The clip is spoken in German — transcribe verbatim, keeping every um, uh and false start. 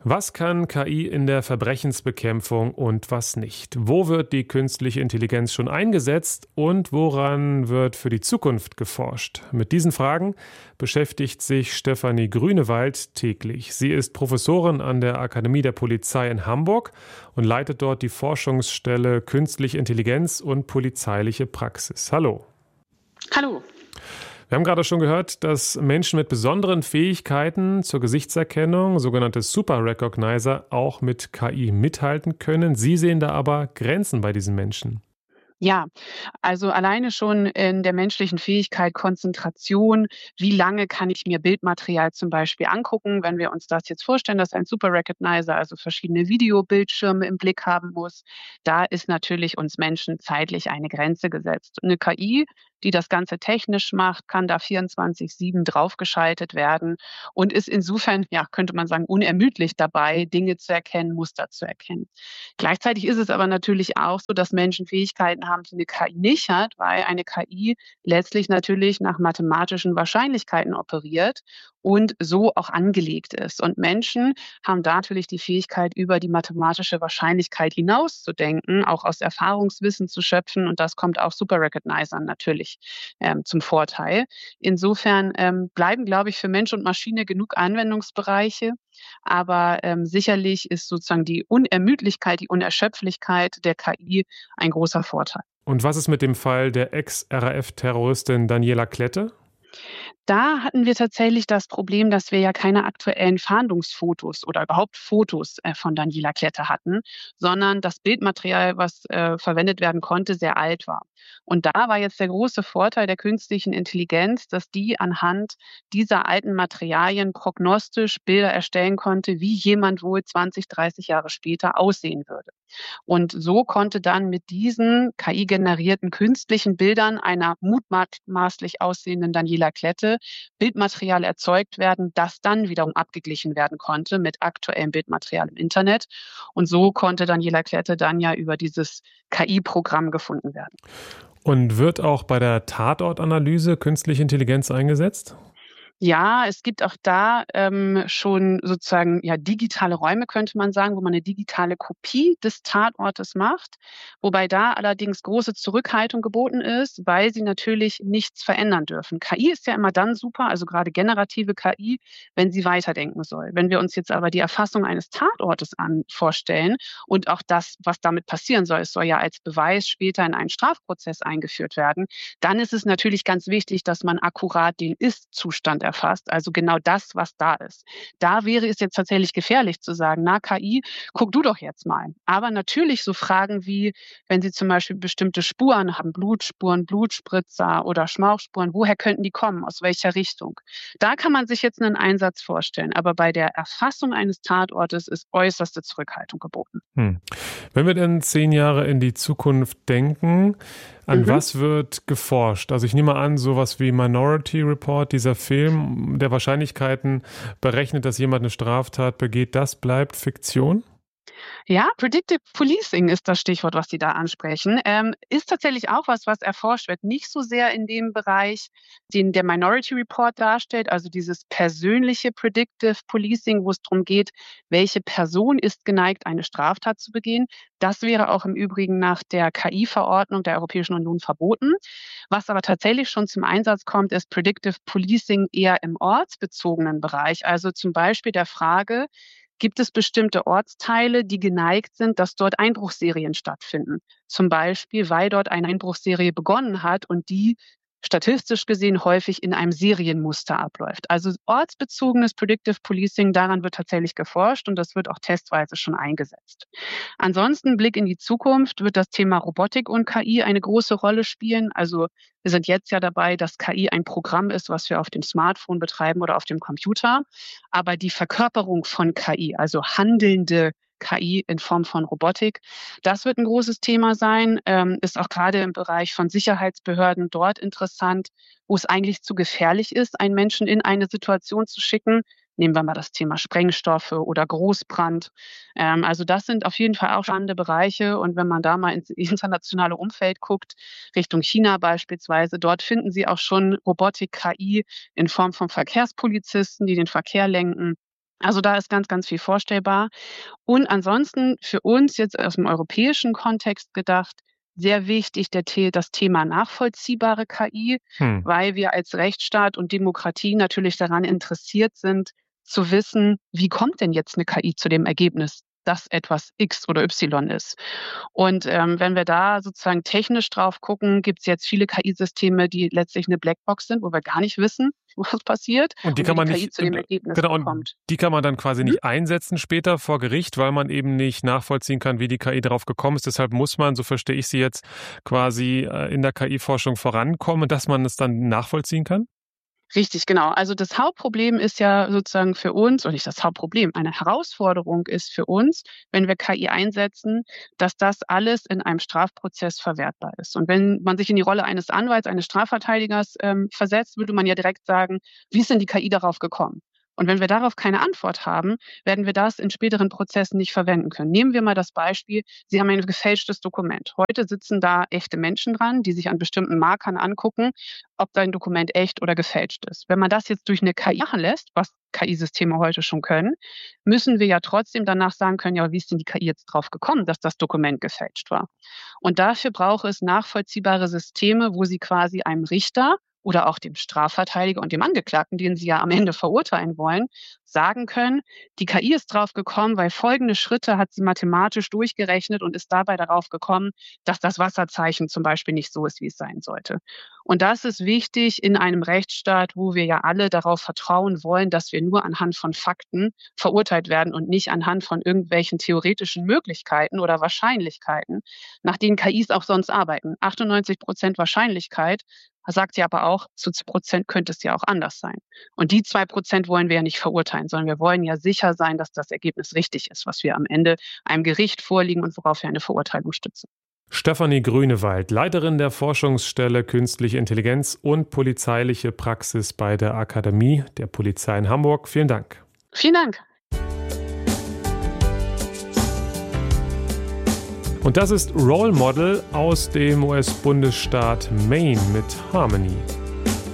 Was kann K I in der Verbrechensbekämpfung und was nicht? Wo wird die künstliche Intelligenz schon eingesetzt und woran wird für die Zukunft geforscht? Mit diesen Fragen beschäftigt sich Stefanie Grünewald täglich. Sie ist Professorin an der Akademie der Polizei in Hamburg und leitet dort die Forschungsstelle Künstliche Intelligenz und polizeiliche Praxis. Hallo. Hallo. Wir haben gerade schon gehört, dass Menschen mit besonderen Fähigkeiten zur Gesichtserkennung, sogenannte Super Recognizer, auch mit K I mithalten können. Sie sehen da aber Grenzen bei diesen Menschen. Ja, also alleine schon in der menschlichen Fähigkeit Konzentration, wie lange kann ich mir Bildmaterial zum Beispiel angucken, wenn wir uns das jetzt vorstellen, dass ein Super Recognizer also verschiedene Videobildschirme im Blick haben muss, da ist natürlich uns Menschen zeitlich eine Grenze gesetzt. Eine K I, die das Ganze technisch macht, kann da vierundzwanzig sieben draufgeschaltet werden und ist insofern, ja, könnte man sagen, unermüdlich dabei, Dinge zu erkennen, Muster zu erkennen. Gleichzeitig ist es aber natürlich auch so, dass Menschen Fähigkeiten haben, die eine K I nicht hat, weil eine K I letztlich natürlich nach mathematischen Wahrscheinlichkeiten operiert und so auch angelegt ist. Und Menschen haben da natürlich die Fähigkeit, über die mathematische Wahrscheinlichkeit hinauszudenken, auch aus Erfahrungswissen zu schöpfen. Und das kommt auch Super Recognizern natürlich ähm, zum Vorteil. Insofern ähm, bleiben, glaube ich, für Mensch und Maschine genug Anwendungsbereiche. Aber ähm, sicherlich ist sozusagen die Unermüdlichkeit, die Unerschöpflichkeit der K I ein großer Vorteil. Und was ist mit dem Fall der Ex-R A F-Terroristin Daniela Klette? Da hatten wir tatsächlich das Problem, dass wir ja keine aktuellen Fahndungsfotos oder überhaupt Fotos äh, von Daniela Klette hatten, sondern das Bildmaterial, was äh, verwendet werden konnte, sehr alt war. Und da war jetzt der große Vorteil der künstlichen Intelligenz, dass die anhand dieser alten Materialien prognostisch Bilder erstellen konnte, wie jemand wohl zwanzig, dreißig Jahre später aussehen würde. Und so konnte dann mit diesen K I-generierten künstlichen Bildern einer mutmaßlich aussehenden Daniela Klette Bildmaterial erzeugt werden, das dann wiederum abgeglichen werden konnte mit aktuellem Bildmaterial im Internet. Und so konnte Daniela Klette dann ja über dieses K I-Programm gefunden werden. Und wird auch bei der Tatortanalyse künstliche Intelligenz eingesetzt? Ja, es gibt auch da ähm, schon sozusagen ja digitale Räume, könnte man sagen, wo man eine digitale Kopie des Tatortes macht, wobei da allerdings große Zurückhaltung geboten ist, weil sie natürlich nichts verändern dürfen. K I ist ja immer dann super, also gerade generative K I, wenn sie weiterdenken soll. Wenn wir uns jetzt aber die Erfassung eines Tatortes an vorstellen und auch das, was damit passieren soll, es soll ja als Beweis später in einen Strafprozess eingeführt werden, dann ist es natürlich ganz wichtig, dass man akkurat den Ist-Zustand erfasst, also genau das, was da ist. Da wäre es jetzt tatsächlich gefährlich zu sagen, na K I, guck du doch jetzt mal. Aber natürlich so Fragen wie, wenn Sie zum Beispiel bestimmte Spuren haben, Blutspuren, Blutspritzer oder Schmauchspuren, woher könnten die kommen, aus welcher Richtung? Da kann man sich jetzt einen Einsatz vorstellen, aber bei der Erfassung eines Tatortes ist äußerste Zurückhaltung geboten. Hm. Wenn wir denn zehn Jahre in die Zukunft denken, an Mhm. was wird geforscht? Also ich nehme an, sowas wie Minority Report, dieser Film, der Wahrscheinlichkeiten berechnet, dass jemand eine Straftat begeht, das bleibt Fiktion? Ja, Predictive Policing ist das Stichwort, was Sie da ansprechen. Ähm, ist tatsächlich auch was, was erforscht wird. Nicht so sehr in dem Bereich, den der Minority Report darstellt, also dieses persönliche Predictive Policing, wo es darum geht, welche Person ist geneigt, eine Straftat zu begehen. Das wäre auch im Übrigen nach der K I-Verordnung der Europäischen Union verboten. Was aber tatsächlich schon zum Einsatz kommt, ist Predictive Policing eher im ortsbezogenen Bereich. Also zum Beispiel der Frage, gibt es bestimmte Ortsteile, die geneigt sind, dass dort Einbruchsserien stattfinden? Zum Beispiel, weil dort eine Einbruchsserie begonnen hat und die statistisch gesehen häufig in einem Serienmuster abläuft. Also ortsbezogenes Predictive Policing, daran wird tatsächlich geforscht und das wird auch testweise schon eingesetzt. Ansonsten Blick in die Zukunft wird das Thema Robotik und K I eine große Rolle spielen. Also wir sind jetzt ja dabei, dass K I ein Programm ist, was wir auf dem Smartphone betreiben oder auf dem Computer. Aber die Verkörperung von K I, also handelnde K I in Form von Robotik, das wird ein großes Thema sein, ähm, ist auch gerade im Bereich von Sicherheitsbehörden dort interessant, wo es eigentlich zu gefährlich ist, einen Menschen in eine Situation zu schicken. Nehmen wir mal das Thema Sprengstoffe oder Großbrand. Ähm, also das sind auf jeden Fall auch spannende Bereiche. Und wenn man da mal ins internationale Umfeld guckt, Richtung China beispielsweise, dort finden Sie auch schon Robotik-K I in Form von Verkehrspolizisten, die den Verkehr lenken. Also da ist ganz, ganz viel vorstellbar. Und ansonsten für uns jetzt aus dem europäischen Kontext gedacht, sehr wichtig der The das Thema nachvollziehbare K I, Hm. weil wir als Rechtsstaat und Demokratie natürlich daran interessiert sind, zu wissen, wie kommt denn jetzt eine K I zu dem Ergebnis, dass etwas X oder Y ist. Und ähm, wenn wir da sozusagen technisch drauf gucken, gibt es jetzt viele K I-Systeme, die letztlich eine Blackbox sind, wo wir gar nicht wissen, was passiert Und die und kann wie die man K I nicht, zu dem Ergebnis genau, und kommt. die kann man dann quasi Mhm. nicht einsetzen später vor Gericht, weil man eben nicht nachvollziehen kann, wie die K I darauf gekommen ist. Deshalb muss man, so verstehe ich Sie jetzt, quasi äh, in der K I-Forschung vorankommen, dass man es dann nachvollziehen kann? Richtig, genau. Also das Hauptproblem ist ja sozusagen für uns, oder nicht das Hauptproblem, eine Herausforderung ist für uns, wenn wir K I einsetzen, dass das alles in einem Strafprozess verwertbar ist. Und wenn man sich in die Rolle eines Anwalts, eines Strafverteidigers ähm, versetzt, würde man ja direkt sagen, wie ist denn die K I darauf gekommen? Und wenn wir darauf keine Antwort haben, werden wir das in späteren Prozessen nicht verwenden können. Nehmen wir mal das Beispiel, Sie haben ein gefälschtes Dokument. Heute sitzen da echte Menschen dran, die sich an bestimmten Markern angucken, ob dein Dokument echt oder gefälscht ist. Wenn man das jetzt durch eine K I machen lässt, was K I-Systeme heute schon können, müssen wir ja trotzdem danach sagen können, ja, wie ist denn die K I jetzt drauf gekommen, dass das Dokument gefälscht war? Und dafür braucht es nachvollziehbare Systeme, wo Sie quasi einem Richter oder auch dem Strafverteidiger und dem Angeklagten, den Sie ja am Ende verurteilen wollen, sagen können, die K I ist drauf gekommen, weil folgende Schritte hat sie mathematisch durchgerechnet und ist dabei darauf gekommen, dass das Wasserzeichen zum Beispiel nicht so ist, wie es sein sollte. Und das ist wichtig in einem Rechtsstaat, wo wir ja alle darauf vertrauen wollen, dass wir nur anhand von Fakten verurteilt werden und nicht anhand von irgendwelchen theoretischen Möglichkeiten oder Wahrscheinlichkeiten, nach denen K Is auch sonst arbeiten. achtundneunzig Prozent Wahrscheinlichkeit sagt ja aber auch, zu zwei Prozent könnte es ja auch anders sein. Und die zwei Prozent wollen wir ja nicht verurteilen, sondern wir wollen ja sicher sein, dass das Ergebnis richtig ist, was wir am Ende einem Gericht vorlegen und worauf wir eine Verurteilung stützen. Stefanie Grünewald, Leiterin der Forschungsstelle Künstliche Intelligenz und polizeiliche Praxis bei der Akademie der Polizei in Hamburg. Vielen Dank. Vielen Dank. Und das ist Role Model aus dem U S-Bundesstaat Maine mit Harmony.